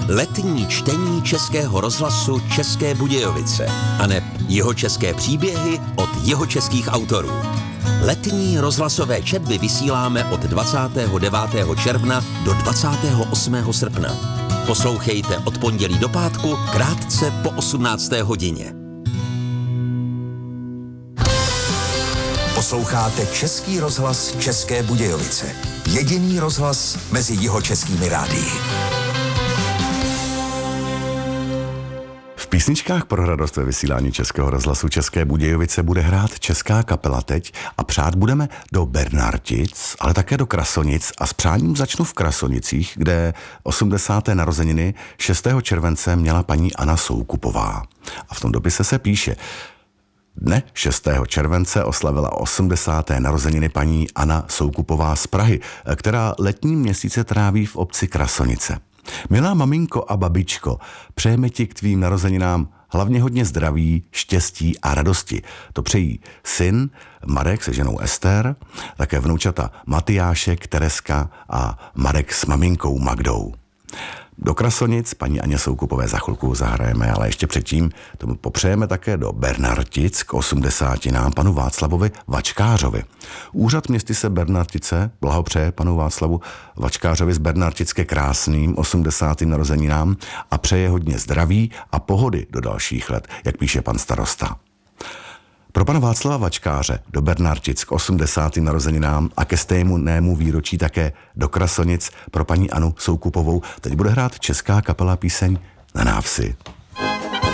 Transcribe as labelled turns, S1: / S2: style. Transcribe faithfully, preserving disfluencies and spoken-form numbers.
S1: Letní čtení Českého rozhlasu České Budějovice aneb jihočeské příběhy od jihočeských autorů. Letní rozhlasové četby vysíláme od dvacátého devátého června do dvacátého osmého srpna. Poslouchejte od pondělí do pátku krátce po osmnácté hodině.
S2: Posloucháte Český rozhlas České Budějovice. Jediný rozhlas mezi jihočeskými rádii.
S3: V písničkách pro radost ve vysílání Českého rozhlasu České Budějovice bude hrát česká kapela teď a přát budeme do Bernartic, ale také do Krasonic a s přáním začnu v Krasonicích, kde osmdesáté narozeniny šestého července měla paní Anna Soukupová. A v tom dopise se píše: Dne šestého července oslavila osmdesáté narozeniny paní Anna Soukupová z Prahy, která letní měsíce tráví v obci Krasonice. Milá maminko a babičko, přejeme ti k tvým narozeninám hlavně hodně zdraví, štěstí a radosti. To přejí syn Marek se ženou Ester, také vnoučata Matyášek, Tereska a Marek s maminkou Magdou. Do Krasonic paní Aně Soukupové za chvilku zahrajeme, ale ještě předtím tomu popřejeme také do Bernartic k osmdesátinám panu Václavovi Vačkářovi. Úřad městyse Bernartice blahopřeje panu Václavu Vačkářovi z Bernartic ke krásným osmdesátým narozeninám a přeje hodně zdraví a pohody do dalších let, jak píše pan starosta. Pro pana Václava Vačkáře do Bernartic k osmdesátým narozeninám a ke stejnému výročí také do Krasonic pro paní Anu Soukupovou teď bude hrát česká kapela píseň Na návsi.